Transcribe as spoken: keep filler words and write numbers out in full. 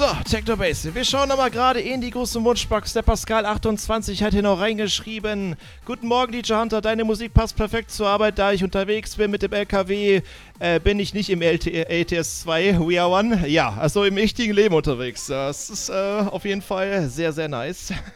Technobase, wir schauen nochmal gerade in die große Wunschbox. Der Pascal achtundzwanzig hat hier noch reingeschrieben: Guten Morgen, D J Hunter, deine Musik passt perfekt zur Arbeit, da ich unterwegs bin mit dem L K W. Äh, bin ich nicht im L T S zwei, We Are One? Ja, also im echten Leben unterwegs. Das ist äh, auf jeden Fall sehr, sehr nice.